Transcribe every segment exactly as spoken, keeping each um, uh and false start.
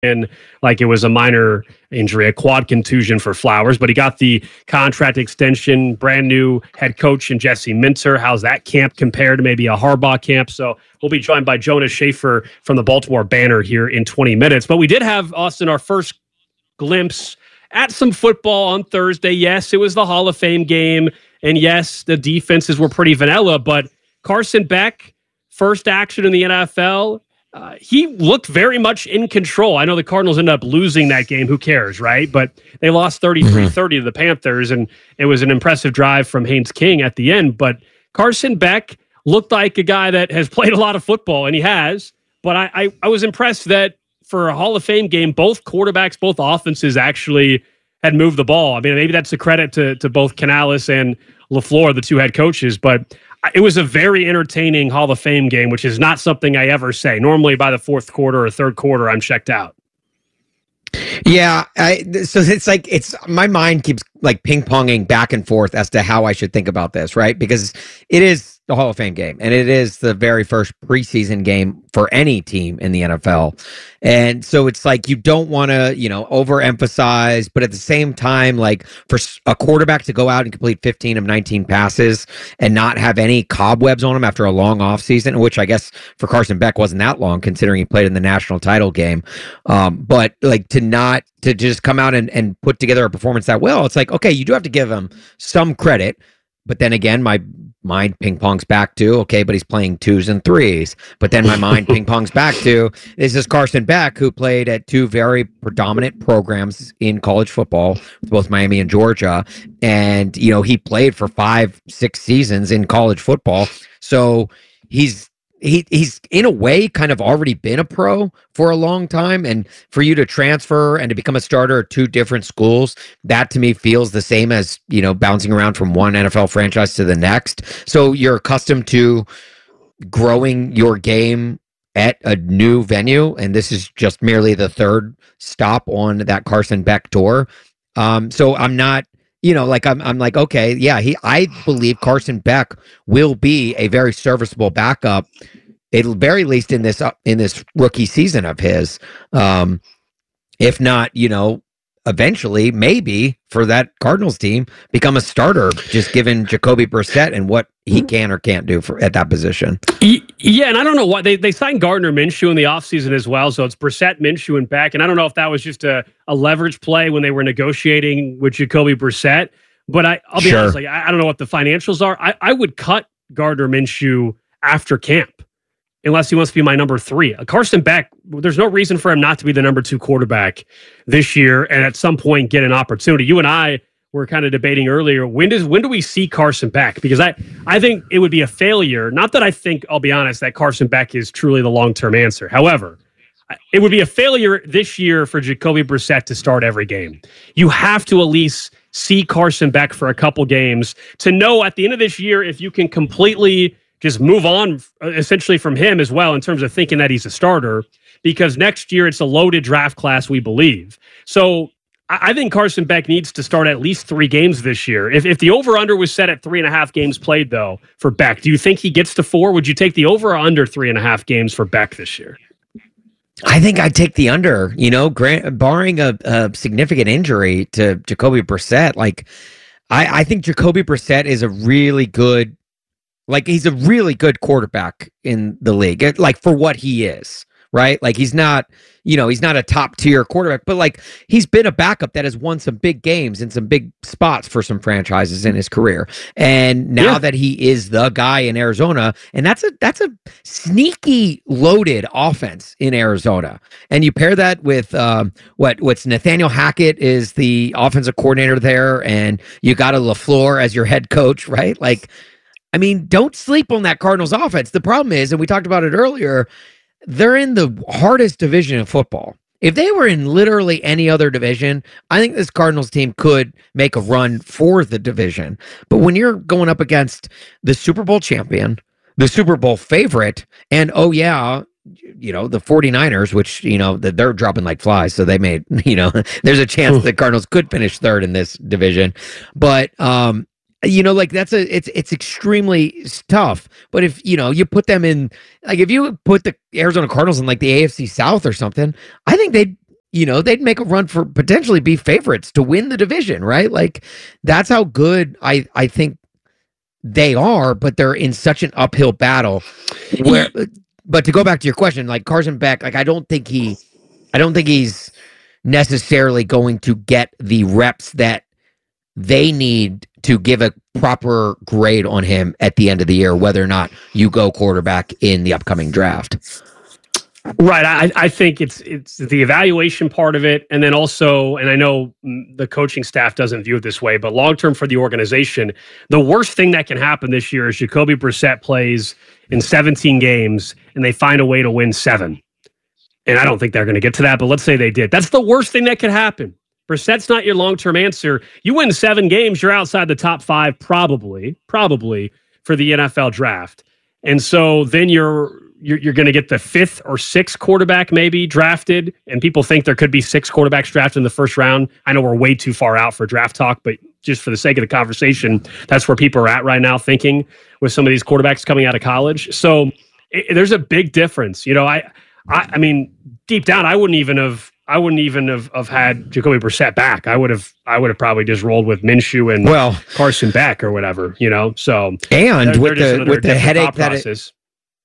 in like it was a minor injury, a quad contusion for Flowers, but he got the contract extension, brand new head coach in Jesse Minter. How's that camp compared to maybe a Harbaugh camp? So we'll be joined by Jonas Schaefer from the Baltimore Banner here in twenty minutes. But we did have, Austin, our first glimpse at some football on Thursday. Yes, it was the Hall of Fame game. And yes, the defenses were pretty vanilla, but Carson Beck, first action in the N F L, Uh, he looked very much in control. I know the Cardinals ended up losing that game. Who cares, right? But they lost thirty-three thirty to the Panthers, and it was an impressive drive from Haynes King at the end. But Carson Beck looked like a guy that has played a lot of football, and he has. But I, I, I was impressed that for a Hall of Fame game, both quarterbacks, both offenses actually had moved the ball. I mean, maybe that's a credit to, to both Canales and LaFleur, the two head coaches, but it was a very entertaining Hall of Fame game, which is not something I ever say. Normally by the fourth quarter or third quarter, I'm checked out. Yeah. I, so it's like, it's my mind keeps like ping ponging back and forth as to how I should think about this, right? Because it is the Hall of Fame game, and it is the very first preseason game for any team in the N F L. And so it's like, you don't want to, you know, overemphasize, but at the same time, like for a quarterback to go out and complete fifteen of nineteen passes and not have any cobwebs on him after a long offseason, which I guess for Carson Beck wasn't that long considering he played in the national title game. Um, but like to not, to just come out and, and put together a performance that well, it's like, okay, you do have to give him some credit. But then again, my mind ping pongs back to, okay, but he's playing twos and threes. But then my mind ping pongs back to, this is Carson Beck, who played at two very predominant programs in college football, both Miami and Georgia. And, you know, he played for five, six seasons in college football. So he's, He he's in a way kind of already been a pro for a long time, and for you to transfer and to become a starter at two different schools, that to me feels the same as, you know, bouncing around from one N F L franchise to the next. So you're accustomed to growing your game at a new venue, and this is just merely the third stop on that Carson Beck tour. Um, so I'm not. You know, like I'm, I'm like, okay, yeah, he, I believe Carson Beck will be a very serviceable backup, at the very least in this, uh, in this rookie season of his. Um, if not, you know, eventually, maybe for that Cardinals team, become a starter, just given Jacoby Brissett and what he can or can't do for at that position. Yeah, and I don't know why they, they signed Gardner Minshew in the offseason as well. So it's Brissett, Minshew, and Beck. And I don't know if that was just a, a leverage play when they were negotiating with Jacoby Brissett. But I, I'll be Sure. honest, like, I, I don't know what the financials are. I, I would cut Gardner Minshew after camp, unless he wants to be my number three. Uh, Carson Beck, there's no reason for him not to be the number two quarterback this year and at some point get an opportunity. You and I were kind of debating earlier, when does when do we see Carson Beck? Because I, I think it would be a failure. Not that I think, I'll be honest, that Carson Beck is truly the long-term answer. However, it would be a failure this year for Jacoby Brissett to start every game. You have to at least see Carson Beck for a couple games to know at the end of this year if you can completely just move on essentially from him as well in terms of thinking that he's a starter, because next year it's a loaded draft class, we believe. So I think Carson Beck needs to start at least three games this year. If if the over-under was set at three and a half games played, though, for Beck, do you think he gets to four? Would you take the over or under three and a half games for Beck this year? I think I'd take the under, you know, grant, barring a, a significant injury to Jacoby Brissett. Like, I, I think Jacoby Brissett is a really good, like, he's a really good quarterback in the league, like, for what he is. Right? Like, he's not, you know, he's not a top tier quarterback, but like, he's been a backup that has won some big games in some big spots for some franchises in his career. And now yeah. that he is the guy in Arizona, and that's a, that's a sneaky loaded offense in Arizona. And you pair that with, um, what, what's Nathaniel Hackett is the offensive coordinator there. And you got a LaFleur as your head coach, right? Like, I mean, don't sleep on that Cardinals offense. The problem is, and we talked about it earlier, they're in the hardest division of football. If they were in literally any other division, I think this Cardinals team could make a run for the division. But when you're going up against the Super Bowl champion, the Super Bowl favorite, and oh yeah, you know, the 49ers, which, you know, they're dropping like flies. So they made, you know, there's a chance the Cardinals could finish third in this division. But, um, you know, like that's a, it's, it's extremely tough. But if, you know, you put them in, like if you put the Arizona Cardinals in like the A F C South or something, I think they'd, you know, they'd make a run for potentially be favorites to win the division, right? Like that's how good I I think they are, but they're in such an uphill battle. Where, but to go back to your question, like Carson Beck, like I don't think he, I don't think he's necessarily going to get the reps that they need to give a proper grade on him at the end of the year, whether or not you go quarterback in the upcoming draft. Right. I, I think it's it's the evaluation part of it. And then also, and I know the coaching staff doesn't view it this way, but long-term for the organization, the worst thing that can happen this year is Jacoby Brissett plays in seventeen games and they find a way to win seven. And I don't think they're going to get to that, but let's say they did. That's the worst thing that could happen. Brissett's not your long-term answer. You win seven games, you're outside the top five, probably, probably for the N F L draft. And so then you're you're, you're going to get the fifth or sixth quarterback maybe drafted, and people think there could be six quarterbacks drafted in the first round. I know we're way too far out for draft talk, but just for the sake of the conversation, that's where people are at right now thinking with some of these quarterbacks coming out of college. So it, there's a big difference. You know, I, I I mean, deep down, I wouldn't even have I wouldn't even have, have had Jacoby Brissett back. I would have I would have probably just rolled with Minshew and well, Carson Beck or whatever, you know. So and they're, with they're the with the headache that it,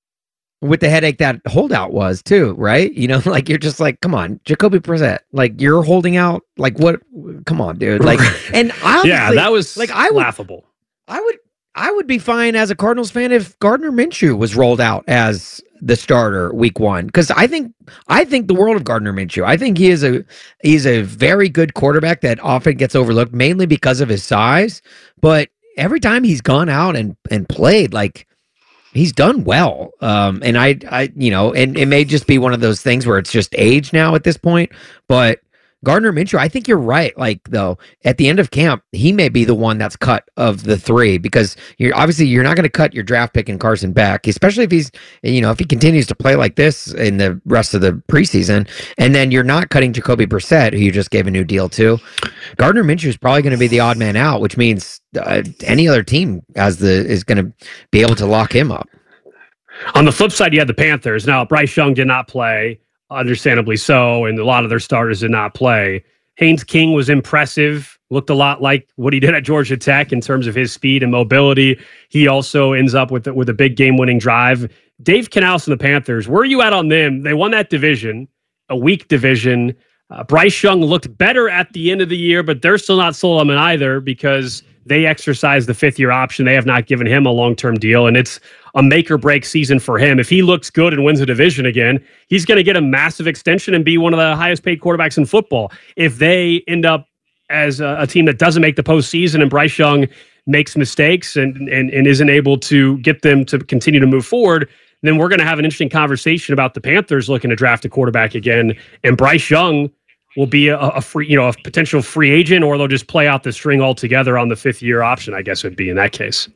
with the headache that holdout was too, right? You know, like you're just like, come on, Jacoby Brissett, like you're holding out, like what? Come on, dude, like, and honestly, yeah, that was like I would, laughable. I would I would be fine as a Cardinals fan if Gardner Minshew was rolled out as the starter week one, because I think I think the world of Gardner Minshew. I think he is a he's a very good quarterback that often gets overlooked, mainly because of his size. But every time he's gone out and and played, like he's done well. Um, and I I you know, and it may just be one of those things where it's just age now at this point. But Gardner Minshew, I think you're right. Like though, at the end of camp, he may be the one that's cut of the three, because you're obviously you're not going to cut your draft pick in Carson Beck, especially if he's, you know, if he continues to play like this in the rest of the preseason, and then you're not cutting Jacoby Brissett, who you just gave a new deal to. Gardner Minshew is probably going to be the odd man out, which means uh, any other team has the is going to be able to lock him up. On the flip side, you had the Panthers. Now, Bryce Young did not play. Understandably so, and a lot of their starters did not play. Haynes King was impressive, looked a lot like what he did at Georgia Tech in terms of his speed and mobility. He also ends up with, with a big game-winning drive. Dave Canales and the Panthers, where are you at on them? They won that division, a weak division. Uh, Bryce Young looked better at the end of the year, but they're still not sold on him either because they exercised the fifth-year option. They have not given him a long-term deal, and it's a make-or-break season for him. If he looks good and wins a division again, he's going to get a massive extension and be one of the highest-paid quarterbacks in football. If they end up as a, a team that doesn't make the postseason and Bryce Young makes mistakes and, and, and isn't able to get them to continue to move forward, then we're going to have an interesting conversation about the Panthers looking to draft a quarterback again, and Bryce Young will be a, a free, you know, a potential free agent, or they'll just play out the string altogether on the fifth year option, I guess it would be in that case.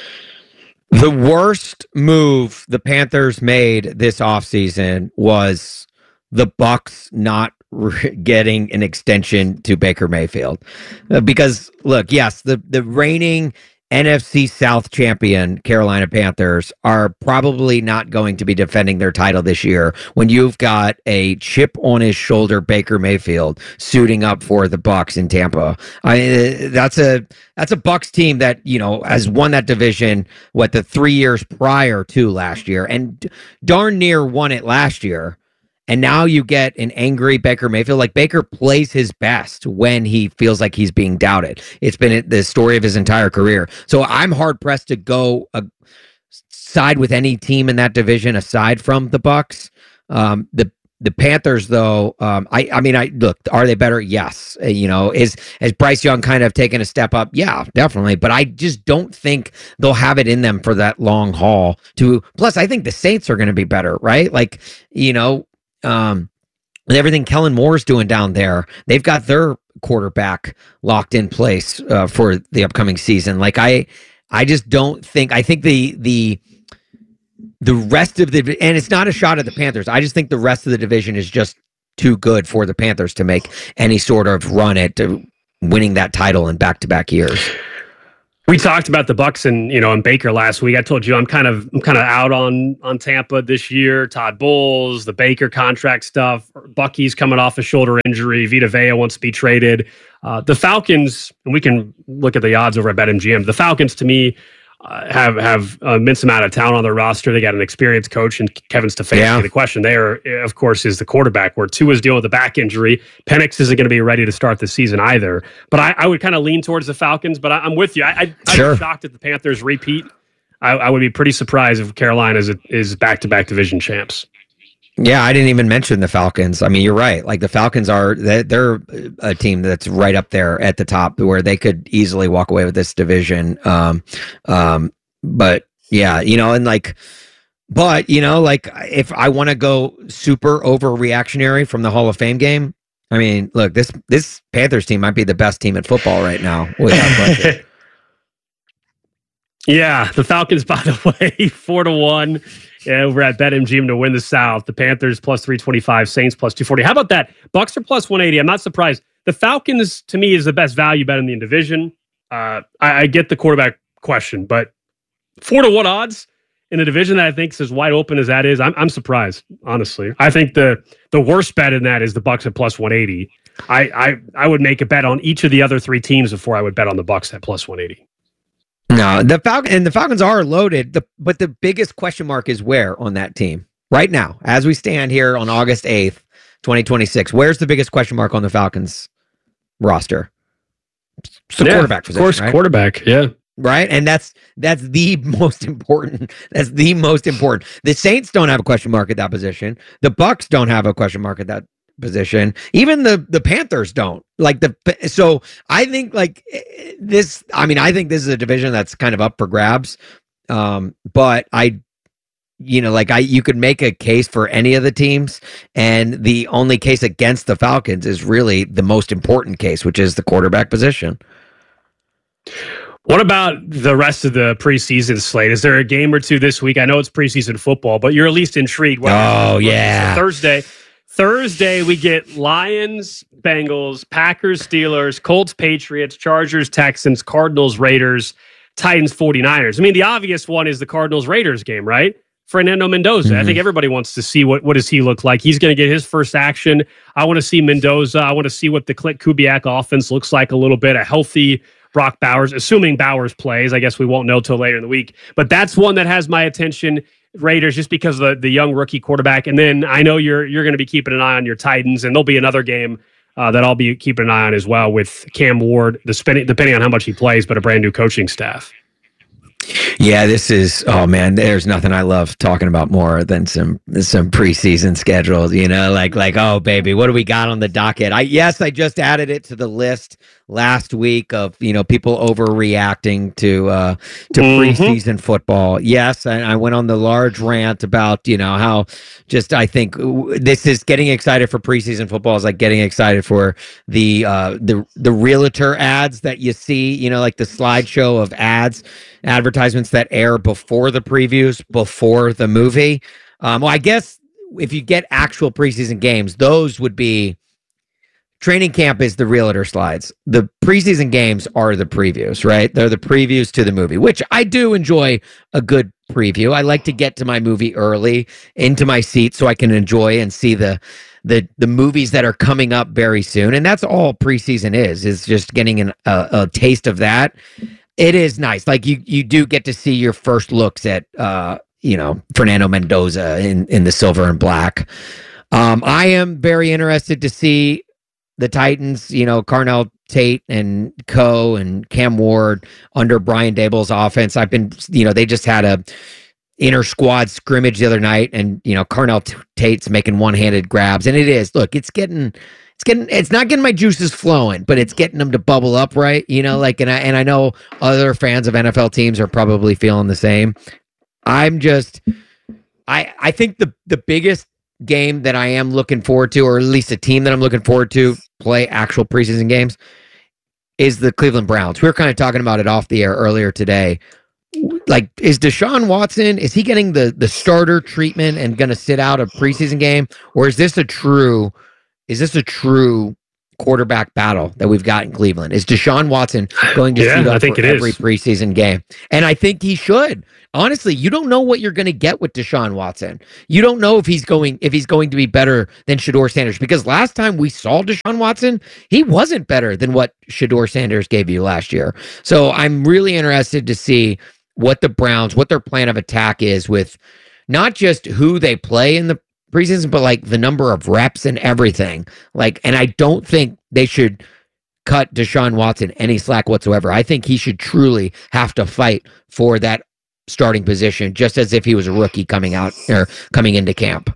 The worst move the Panthers made this offseason was the Bucs not re- getting an extension to Baker Mayfield. Uh, because, look, yes, the, the reigning N F C South champion Carolina Panthers are probably not going to be defending their title this year when you've got a chip on his shoulder Baker Mayfield suiting up for the Bucs in Tampa. I, that's a that's a Bucs team that, you know, has won that division what the three years prior to last year and darn near won it last year. And now you get an angry Baker Mayfield. Like, Baker plays his best when he feels like he's being doubted. It's been the story of his entire career. So I'm hard-pressed to go uh, side with any team in that division aside from the Bucs. Um, the the Panthers, though, um, I I mean, I look, are they better? Yes. Uh, you know, is has Bryce Young kind of taken a step up? Yeah, definitely. But I just don't think they'll have it in them for that long haul. To plus, I think the Saints are going to be better, right? Like, you know. Um, and everything Kellen Moore's doing down there, they've got their quarterback locked in place uh, for the upcoming season. Like I, I just don't think. I think the the the rest of the and it's not a shot at the Panthers. I just think the rest of the division is just too good for the Panthers to make any sort of run at to winning that title in back to back years. We talked about the Bucs and you know and Baker last week. I told you I'm kind of I'm kind of out on on Tampa this year. Todd Bowles, the Baker contract stuff. Bucky's coming off a shoulder injury. Vita Vea wants to be traded. Uh, the Falcons, and we can look at the odds over at BetMGM. The Falcons, to me, uh, have have an immense amount of talent on their roster. They got an experienced coach and Kevin Stefanski. Yeah. The question there, of course, is the quarterback. Where Tua's dealing with a back injury, Penix isn't going to be ready to start the season either. But I, I would kind of lean towards the Falcons. But I, I'm with you. I, I, I'm sure. shocked if the Panthers repeat. I, I would be pretty surprised if Carolina is is back to back division champs. Yeah, I didn't even mention the Falcons. I mean, you're right. Like the Falcons are, they're a team that's right up there at the top where they could easily walk away with this division. Um, um, but yeah, you know, and like, but you know, like if I want to go super overreactionary from the Hall of Fame game, I mean, look, this this Panthers team might be the best team in football right now without question. Yeah, the Falcons, by the way, four to one. Yeah, over at BetMGM to win the South. The Panthers plus three twenty-five, Saints plus two forty. How about that? Bucs are plus one eighty. I'm not surprised. The Falcons, to me, is the best value bet in the division. Uh, I, I get the quarterback question, but four to one odds in a division that I think is as wide open as that is, I'm, I'm surprised, honestly. I think the the worst bet in that is the Bucs at plus one eighty. I, I, I would make a bet on each of the other three teams before I would bet on the Bucs at plus one eighty. No, the Falcon and the Falcons are loaded. The, but the biggest question mark is where on that team right now, as we stand here on August eighth, twenty twenty-six. Where's the biggest question mark on the Falcons roster? It's the yeah, quarterback position, of course, right? quarterback. Yeah, right. And that's that's the most important. That's the most important. The Saints don't have a question mark at that position. The Bucs don't have a question mark at that position. Even the the Panthers don't. Like the so I think like this I mean I think this is a division that's kind of up for grabs. Um but I you know like I you could make a case for any of the teams, and the only case against the Falcons is really the most important case, which is the quarterback position. What about the rest of the preseason slate? Is there a game or two this week? I know it's preseason football, but you're at least intrigued. Oh yeah. So Thursday Thursday, we get Lions, Bengals, Packers, Steelers, Colts, Patriots, Chargers, Texans, Cardinals, Raiders, Titans, forty-niners. I mean, the obvious one is the Cardinals-Raiders game, right? Fernando Mendoza. Mm-hmm. I think everybody wants to see what, what does he look like. He's going to get his first action. I want to see Mendoza. I want to see what the Clint Kubiak offense looks like a little bit. A healthy Brock Bowers, assuming Bowers plays. I guess we won't know till later in the week. But that's one that has my attention. Raiders, just because of the, the young rookie quarterback. And then I know you're you're going to be keeping an eye on your Titans, and there'll be another game uh, that I'll be keeping an eye on as well with Cam Ward, the spending, depending on how much he plays, but a brand new coaching staff. Yeah, this is, oh man, there's nothing I love talking about more than some some preseason schedules, you know, like, like, oh baby, what do we got on the docket? I, yes, I just added it to the list last week of, you know, people overreacting to, uh, to mm-hmm. preseason football. Yes. And I went on the large rant about, you know, how just, I think this is getting excited for preseason football is like getting excited for the, uh, the, the realtor ads that you see, you know, like the slideshow of ads, advertisements that air before the previews, before the movie. Um, well, I guess if you get actual preseason games, those would be training camp is the realtor slides. The preseason games are the previews, right? They're the previews to the movie, which I do enjoy a good preview. I like to get to my movie early into my seat so I can enjoy and see the the the movies that are coming up very soon. And that's all preseason is, is just getting an, a, a taste of that. It is nice. Like you, you do get to see your first looks at, uh, you know, Fernando Mendoza in, in the silver and black. Um, I am very interested to see the Titans, you know, Carnell Tate and Co. and Cam Ward under Brian Daboll's offense. I've been, you know, they just had a inter squad scrimmage the other night, and you know, Carnell Tate's making one-handed grabs, and it is. Look, it's getting. It's getting, it's not getting my juices flowing, but it's getting them to bubble up, right? You know, like, and I, and I know other fans of N F L teams are probably feeling the same. I'm just, I, I think the, the biggest game that I am looking forward to, or at least a team that I'm looking forward to play actual preseason games, is the Cleveland Browns. We were kind of talking about it off the air earlier today. Like, is Deshaun Watson, is he getting the, the starter treatment and going to sit out a preseason game? Or is this a true... Is this a true quarterback battle that we've got in Cleveland? Is Deshaun Watson going to yeah, suit up I think for it every is. preseason game? And I think he should. Honestly, you don't know what you're going to get with Deshaun Watson. You don't know if he's going if he's going to be better than Shedeur Sanders, because last time we saw Deshaun Watson, he wasn't better than what Shedeur Sanders gave you last year. So I'm really interested to see what the Browns, what their plan of attack is with not just who they play in the preseason, but like the number of reps and everything. Like, and I don't think they should cut Deshaun Watson any slack whatsoever. I think he should truly have to fight for that starting position, just as if he was a rookie coming out or coming into camp.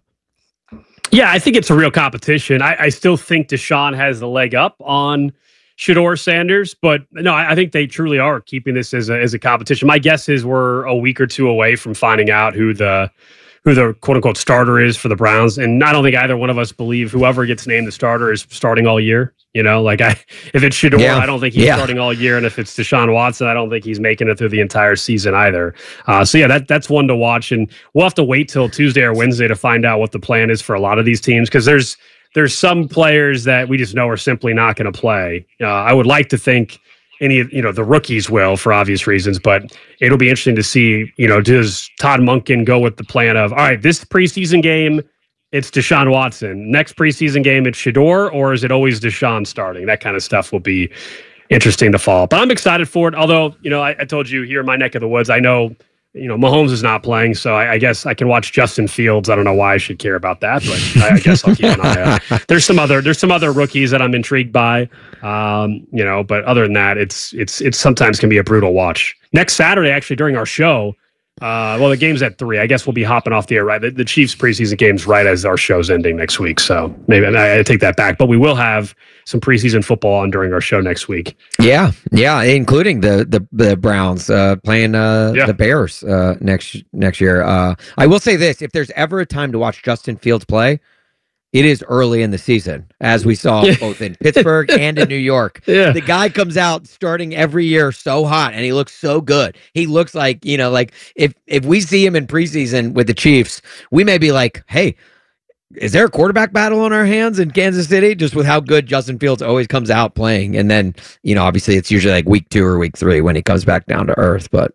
Yeah, I think it's a real competition. I, I still think Deshaun has the leg up on Shedeur Sanders, but no, I, I think they truly are keeping this as a, as a competition. My guess is we're a week or two away from finding out who the who the quote unquote starter is for the Browns. And I don't think either one of us believe whoever gets named the starter is starting all year. You know, like I, if it's Shedeur, yeah. I don't think he's yeah. starting all year. And if it's Deshaun Watson, I don't think he's making it through the entire season either. Uh, so yeah, that that's one to watch. And we'll have to wait till Tuesday or Wednesday to find out what the plan is for a lot of these teams. Cause there's, there's some players that we just know are simply not going to play. Uh, I would like to think any of, you know, the rookies will for obvious reasons, but it'll be interesting to see, you know, does Todd Monken go with the plan of, all right, this preseason game, it's Deshaun Watson. Next preseason game, it's Shedeur, or is it always Deshaun starting? That kind of stuff will be interesting to follow. But I'm excited for it. Although, you know, I, I told you here in my neck of the woods, I know, you know, Mahomes is not playing, so I, I guess I can watch Justin Fields. I don't know why I should care about that, but I, I guess I'll keep an eye on. There's some other there's some other rookies that I'm intrigued by, um, you know. But other than that, it's it's it's sometimes can be a brutal watch. Next Saturday, actually, during our show, uh, well, the game's at three. I guess we'll be hopping off the air right. The, the Chiefs preseason game's right as our show's ending next week, so maybe I, I take that back. But we will have some preseason football on during our show next week. Yeah, yeah, including the the, the Browns uh, playing uh, yeah. the Bears uh, next next year. Uh, I will say this: if there's ever a time to watch Justin Fields play, it is early in the season, as we saw yeah. both in Pittsburgh and in New York. Yeah. The guy comes out starting every year so hot, and he looks so good. He looks like, you know, like if if we see him in preseason with the Chiefs, we may be like, hey, is there a quarterback battle on our hands in Kansas City? Just with how good Justin Fields always comes out playing. And then, you know, obviously it's usually like week two or week three when he comes back down to earth. But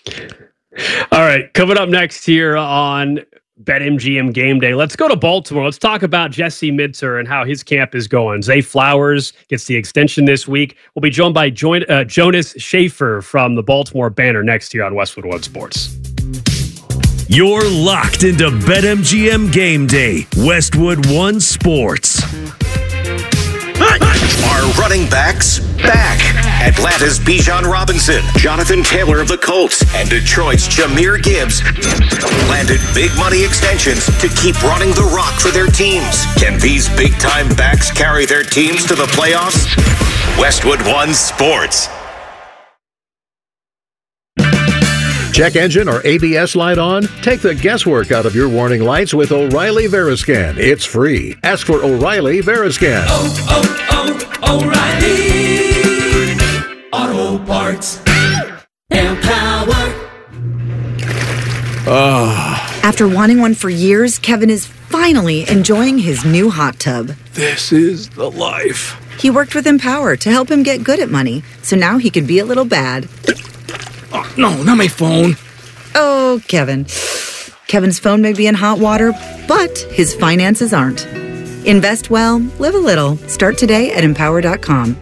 all right, coming up next here on BetMGM Game Day, let's go to Baltimore. Let's talk about Jesse Minter and how his camp is going. Zay Flowers gets the extension this week. We'll be joined by join, uh, Jonas Schaefer from the Baltimore Banner next year on Westwood One Sports. You're locked into BetMGM Game Day, Westwood One Sports. Are running backs back? Atlanta's Bijan Robinson, Jonathan Taylor of the Colts, and Detroit's Jahmyr Gibbs landed big money extensions to keep running the rock for their teams. Can these big-time backs carry their teams to the playoffs? Westwood One Sports. Check engine or A B S light on? Take the guesswork out of your warning lights with O'Reilly Veriscan. It's free. Ask for O'Reilly Veriscan. Oh, oh, oh, O'Reilly Auto Parts. Empower. Oh. After wanting one for years, Kevin is finally enjoying his new hot tub. This is the life. He worked with Empower to help him get good at money, so now he can be a little bad. Oh, no, not my phone. Oh, Kevin. Kevin's phone may be in hot water, but his finances aren't. Invest well, live a little. Start today at empower dot com.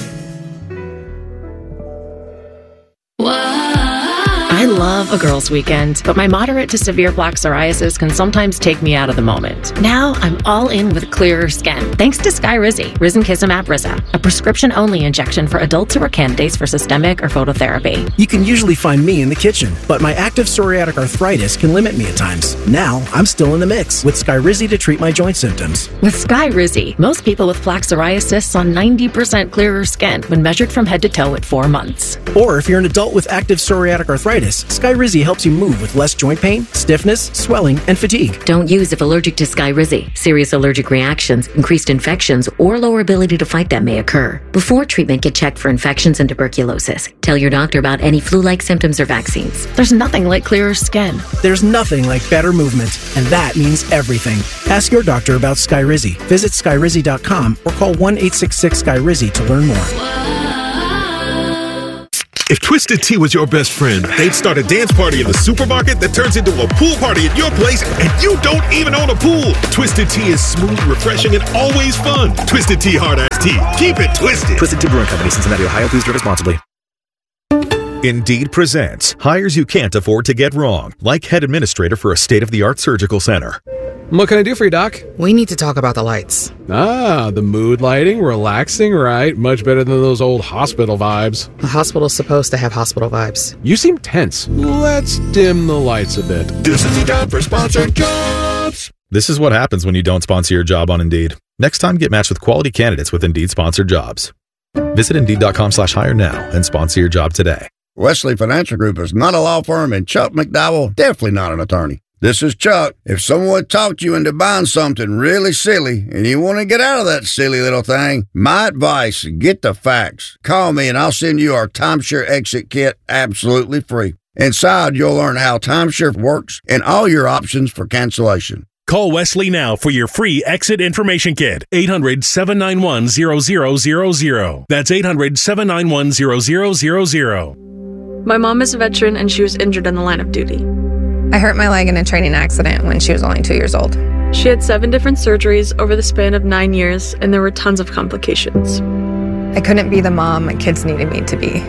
I love a girls' weekend, but my moderate to severe plaque psoriasis can sometimes take me out of the moment. Now I'm all in with clearer skin, thanks to Skyrizi, Risankizumab Riza, a prescription-only injection for adults who are candidates for systemic or phototherapy. You can usually find me in the kitchen, but my active psoriatic arthritis can limit me at times. Now I'm still in the mix with Skyrizi to treat my joint symptoms. With Skyrizi, most people with plaque psoriasis saw ninety percent clearer skin when measured from head to toe at four months. Or if you're an adult with active psoriatic arthritis, Skyrizi Skyrizi helps you move with less joint pain, stiffness, swelling, and fatigue. Don't use if allergic to Skyrizi. Serious allergic reactions, increased infections, or lower ability to fight them may occur. Before treatment, get checked for infections and tuberculosis. Tell your doctor about any flu-like symptoms or vaccines. There's nothing like clearer skin. There's nothing like better movement, and that means everything. Ask your doctor about Skyrizi. Visit Skyrizi dot com or call one eight six six Sky Rizzi to learn more. If Twisted Tea was your best friend, they'd start a dance party in the supermarket that turns into a pool party at your place, and you don't even own a pool. Twisted Tea is smooth, refreshing, and always fun. Twisted Tea Hard Ass Tea. Keep it twisted. Twisted Tea Brewing Company, Cincinnati, Ohio. Please drink responsibly. Indeed presents hires you can't afford to get wrong, like head administrator for a state-of-the-art surgical center. What can I do for you, Doc? We need to talk about the lights. Ah, the mood lighting, relaxing, right? Much better than those old hospital vibes. The hospital's supposed to have hospital vibes. You seem tense. Let's dim the lights a bit. This is the time for sponsored jobs. This is what happens when you don't sponsor your job on Indeed. Next time, get matched with quality candidates with Indeed-sponsored jobs. Visit Indeed.com slash hire now and sponsor your job today. Wesley Financial Group is not a law firm, and Chuck McDowell definitely not an attorney. This is Chuck. If someone talked you into buying something really silly and you want to get out of that silly little thing, my advice, get the facts. Call me and I'll send you our timeshare exit kit absolutely free. Inside, you'll learn how timeshare works and all your options for cancellation. Call Wesley now for your free exit information kit. eight hundred, seven nine one, zero zero zero zero. That's eight hundred, seven nine one, zero zero zero zero. My mom is a veteran and she was injured in the line of duty. I hurt my leg in a training accident when she was only two years old. She had seven different surgeries over the span of nine years, and there were tons of complications. I couldn't be the mom my kids needed me to be.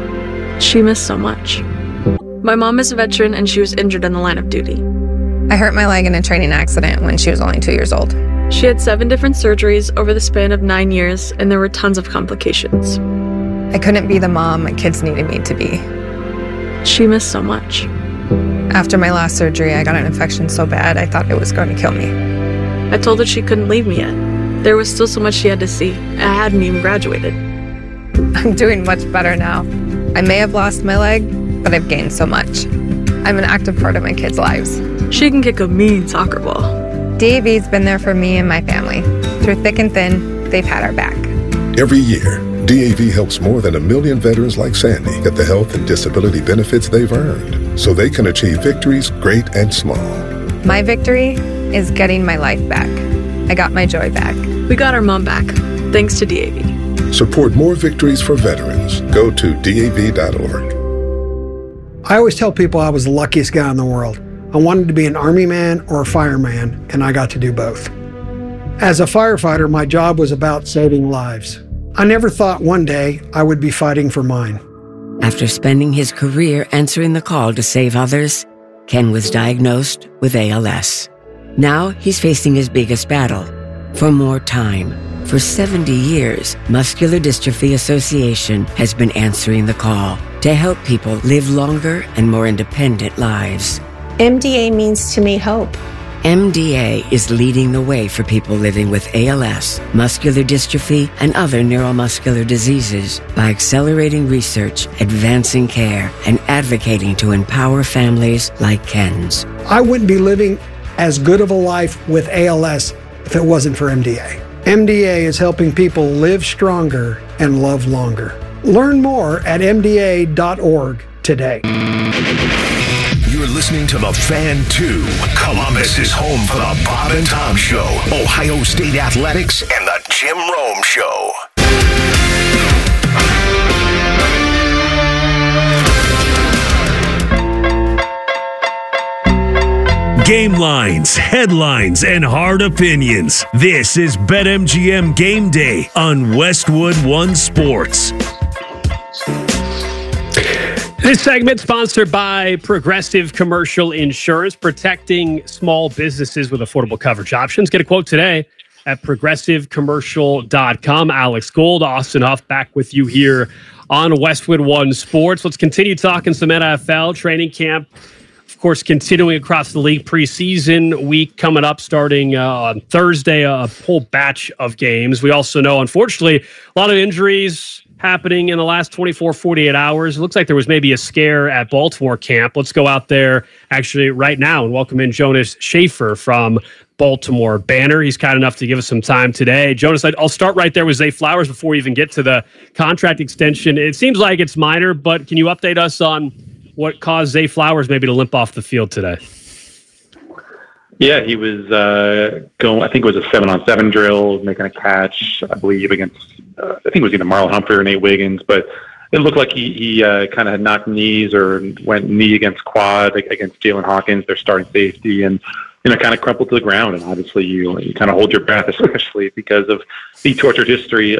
She missed so much. My mom is a veteran and she was injured in the line of duty. I hurt my leg in a training accident when she was only two years old. She had seven different surgeries over the span of nine years, and there were tons of complications. I couldn't be the mom my kids needed me to be. She missed so much. After my last surgery, I got an infection so bad I thought it was going to kill me. I told her she couldn't leave me yet. There was still so much she had to see. I hadn't even graduated. I'm doing much better now. I may have lost my leg, but I've gained so much. I'm an active part of my kids' lives. She can kick a mean soccer ball. D A V's been there for me and my family. Through thick and thin, they've had our back. Every year, D A V helps more than a million veterans like Sandy get the health and disability benefits they've earned, so they can achieve victories great and small. My victory is getting my life back. I got my joy back. We got our mom back, thanks to D A V. Support more victories for veterans. Go to D A V dot org. I always tell people I was the luckiest guy in the world. I wanted to be an army man or a fireman, and I got to do both. As a firefighter, my job was about saving lives. I never thought one day I would be fighting for mine. After spending his career answering the call to save others, Ken was diagnosed with A L S. Now he's facing his biggest battle, for more time. For seventy years, Muscular Dystrophy Association has been answering the call to help people live longer and more independent lives. M D A means to me hope. M D A is leading the way for people living with A L S, muscular dystrophy, and other neuromuscular diseases by accelerating research, advancing care, and advocating to empower families like Ken's. I wouldn't be living as good of a life with A L S if it wasn't for M D A. M D A is helping people live stronger and love longer. Learn more at M D A dot org today. You're listening to The Fan two. Columbus is home for the Bob and Tom Show, Ohio State Athletics, and the Jim Rome Show. Game lines, headlines, and hard opinions. This is BetMGM Game Day on Westwood One Sports. This segment sponsored by Progressive Commercial Insurance, protecting small businesses with affordable coverage options. Get a quote today at progressive commercial dot com. Alex Gold, Austin Huff, back with you here on Westwood One Sports. Let's continue talking some N F L training camp. Of course, continuing across the league, preseason week coming up starting uh, on Thursday, a whole batch of games. We also know, unfortunately, a lot of injuries happening in the last twenty-four, forty-eight hours. It looks like there was maybe a scare at Baltimore camp. Let's go out there actually right now and welcome in Jonas Shaffer from Baltimore Banner. He's kind enough to give us some time today. Jonas, I'll start right there with Zay Flowers before we even get to the contract extension. It seems like it's minor, but can you update us on what caused Zay Flowers maybe to limp off the field today? Yeah, he was uh, going, I think it was a seven on seven drill, making a catch, I believe, against, uh, I think it was either Marlon Humphrey or Nate Wiggins, but it looked like he, he uh, kind of had knocked knees or went knee against quad against Jalen Hawkins, their starting safety, and you know, kind of crumpled to the ground. And obviously you, you kind of hold your breath, especially because of the tortured history